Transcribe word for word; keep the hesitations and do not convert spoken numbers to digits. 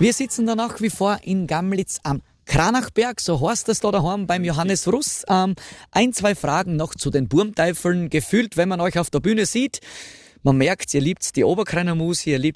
Wir sitzen da nach wie vor in Gamlitz am Kranachberg, so heißt es da daheim beim Johannes Russ. Ähm, ein, zwei Fragen noch zu den Burmteufeln. Gefühlt, wenn man euch auf der Bühne sieht, man merkt, ihr liebt die Oberkreiner Musik, ihr liebt